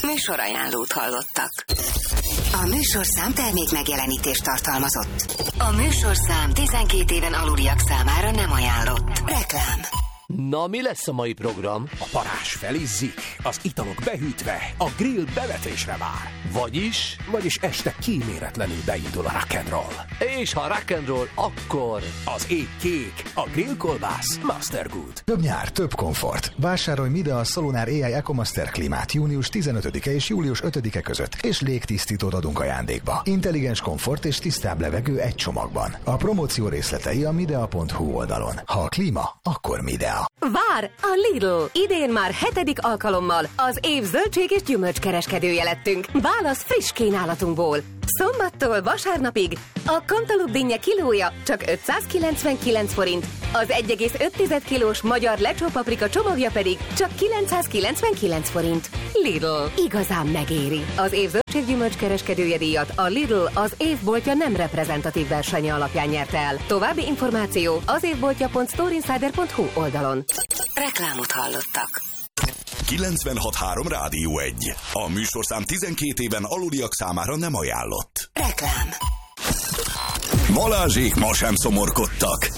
Műsorajánlót hallottak. A műsorszám termék megjelenítést tartalmazott. A műsorszám 12 éven aluliak számára nem ajánlott. Reklám. Na, mi lesz a mai program? A parázs felizzik, az italok behűtve, a grill bevetésre vár. Vagyis este kíméletlenül beindul a rock'n'roll. És ha rock'n'roll, akkor az ég kék, a grillkolbász Mastergood. Több nyár, több komfort. Vásárolj Midea Solunar AI EcoMaster klímát június 15-e és július 5-e között, és légtisztítót adunk ajándékba. Intelligens komfort és tisztább levegő egy csomagban. A promóció részletei a midea.hu oldalon. Ha a klíma, akkor Midea. Vár a Lidl! Idén már 7. alkalommal az év zöldség és gyümölcskereskedője lettünk. Válasz friss kínálatunkból. Szombattól vasárnapig a Cantaloupe dinnye kilója csak 599 forint, az 1,5 kilós magyar lecsó paprika csomagja pedig csak 999 forint. Lidl, igazán megéri. Az év zöldséggyümölcskereskedője díjat a Lidl az évboltja nem reprezentatív versenye alapján nyerte el. További információ az évboltja.storeinsider.hu oldalon. Reklámot hallottak. 96.3 Rádió 1. A műsorszám 12 éven aluliak számára nem ajánlott. Reklám. Balázsék ma sem szomorkodtak.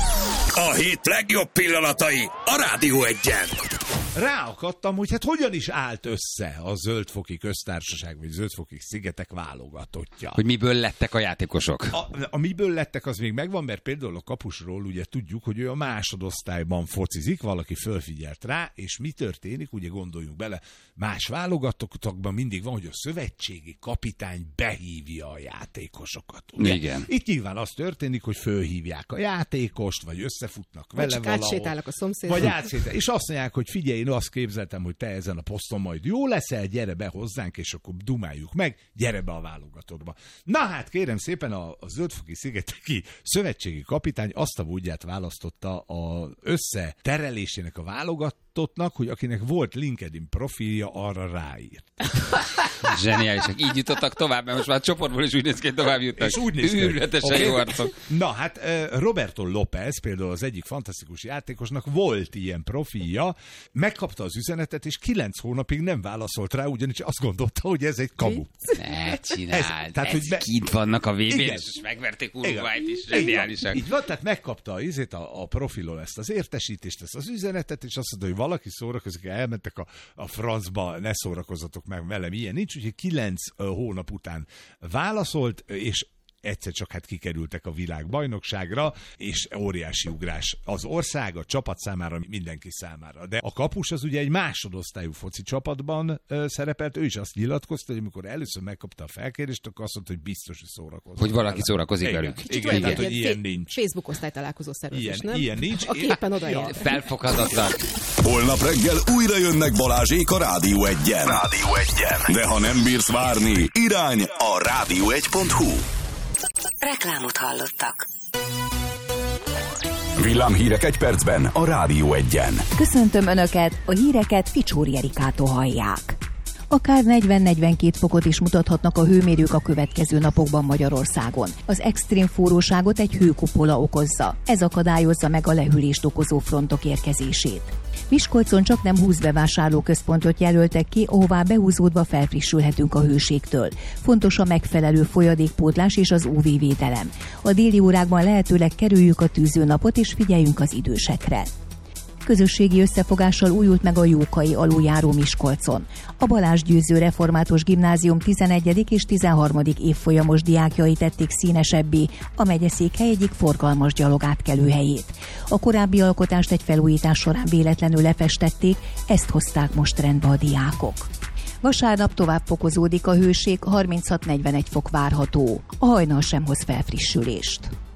A hét legjobb pillanatai a Rádió 1-en. Ráakadtam, hogy hát hogyan is állt össze a Zöld-foki Köztársaság, vagy Zöld-foki Szigetek válogatottja. Hogy miből lettek a játékosok? A miből lettek, az még megvan, mert például a kapusról ugye tudjuk, hogy ő a másodosztályban focizik, valaki fölfigyelt rá, és mi történik, ugye gondoljunk bele, más válogatottakban mindig van, hogy a szövetségi kapitány behívja a játékosokat. Ugye? Igen. Itt nyilván az történik, hogy fölhívják a játékost, vagy összefutnak vele csak valahol. átsétálnak a szomszédban. Vagy átsétál, és azt mondják, hogy figyelj, én azt képzeltem, hogy te ezen a poszton majd jó leszel, gyere be hozzánk, és akkor dumáljuk meg, gyere be a válogatottba. Na hát kérem szépen, a Zöld-foki Szigeteki szövetségi kapitány azt a módját választotta az összeterelésének a válogatottnak, hogy akinek volt LinkedIn profilja, arra ráírt. Zseniálisak. Így jutottak tovább, mert most már a csoportból is úgy néz ki, tovább jutnak. És úgy néz ki. Őrületesen jó arcok. Na hát Roberto López, például az egyik fantasztikus játékosnak volt ilyen profilja, megkapta az üzenetet, és 9 hónapig nem válaszolt rá, ugyanis azt gondolta, hogy ez egy kamu. Ne csináld, tehát, hogy kint vannak a VB-n, igen, és megverték Uruguayt is, zseniálisak. Így van, tehát megkapta a profilon ezt az értesítést, ezt az üzenetet, és azt mondta, hogy valaki szórakozik, elmentek a francba, ne szórakozzatok meg velem, ilyen nincs, úgyhogy 9 hónap után válaszolt, és egyszer csak hát kikerültek a világbajnokságra, és óriási ugrás az ország, a csapat számára, mindenki számára. De a kapus az ugye egy másodosztályú foci csapatban szerepelt, ő is azt nyilatkozta, hogy amikor először megkapta a felkérést, akkor azt mondta, hogy biztos, hogy szórakozik. Hogy valaki szórakozik velük. Igen, tehát, hogy ilyen nincs. Facebook osztálytalálkozó szervezés, nem? Ilyen nincs. A képen odaér. Felfoghatatlan. Holnap reggel újra jönnek Balázsék a Rádió 1-en. De ha nem bírsz várni, irány a rádió1.hu. Reklámot hallottak. Villámhírek egy percben a Rádió 1-en. Köszöntöm Önöket, a híreket Ficsóri Erikától hallják. Akár 40-42 fokot is mutathatnak a hőmérők a következő napokban Magyarországon. Az extrém forróságot egy hőkupola okozza. Ez akadályozza meg a lehűlést okozó frontok érkezését. Miskolcon csak nem 20 bevásárlóközpontot jelöltek ki, ahová behúzódva felfrissülhetünk a hőségtől. Fontos a megfelelő folyadékpótlás és az UV-védelem. A déli órákban lehetőleg kerüljük a tűzőnapot és figyeljünk az idősekre. Közösségi összefogással újult meg a Jókai aluljáró Miskolcon. A Balázs Győző Református Gimnázium 11. és 13. évfolyamos diákjai tették színesebbé a megyeszékhely egyik forgalmas gyalogátkelőhelyét. A korábbi alkotást egy felújítás során véletlenül lefestették, ezt hozták most rendbe a diákok. Vasárnap tovább fokozódik a hőség, 36-41 fok várható. A hajnal sem hoz felfrissülést.